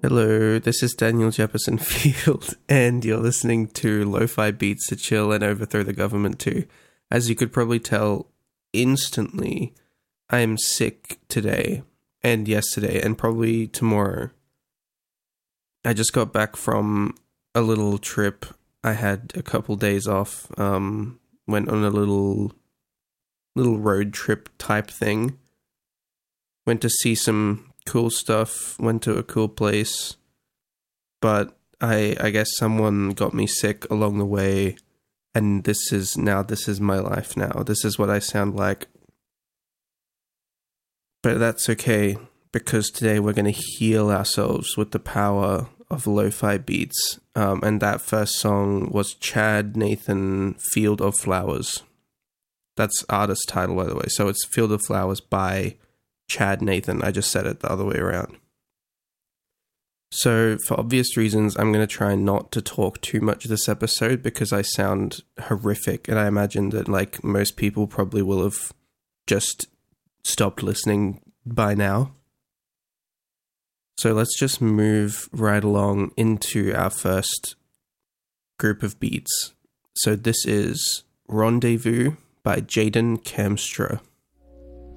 Hello, this is Daniel Jefferson Field, and you're listening to Lo-Fi Beats to chill and overthrow the government too. As you could probably tell instantly, I am sick today, and yesterday, and probably tomorrow. I just got back from a little trip. I had a couple days off, went on a little road trip type thing. Went to see some cool stuff, went to a cool place, but I guess someone got me sick along the way, and this is my life now. This is what I sound like. But that's okay, because today we're going to heal ourselves with the power of lo-fi beats, and that first song was Chad Nathan, Field of Flowers. That's artist title, by the way, so it's Field of Flowers by Chad Nathan. I just said it the other way around. So, for obvious reasons, I'm going to try not to talk too much this episode because I sound horrific, and I imagine that, like, most people probably will have just stopped listening by now. So let's just move right along into our first group of beats. So this is Rendezvous by Jaden Kamstra.